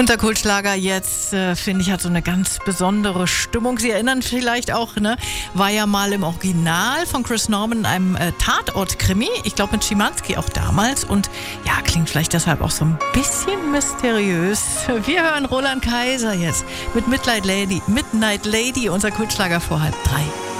Unser Kultschlager jetzt, finde ich, hat so eine ganz besondere Stimmung. Sie erinnern vielleicht auch, ne? War ja mal im Original von Chris Norman in einem Tatort-Krimi. Ich glaube mit Schimanski auch damals. Und ja, klingt vielleicht deshalb auch so ein bisschen mysteriös. Wir hören Roland Kaiser jetzt mit Midnight Lady, unser Kultschlager vor 2:30.